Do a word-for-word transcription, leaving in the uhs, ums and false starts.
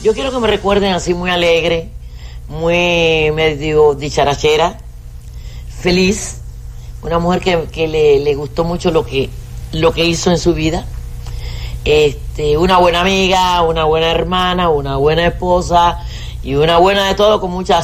Yo quiero que me recuerden así muy alegre, muy, medio dicharachera, feliz, una mujer que, que le, le gustó mucho lo que, lo que hizo en su vida, este, una buena amiga, una buena hermana, una buena esposa y una buena de todo con mucha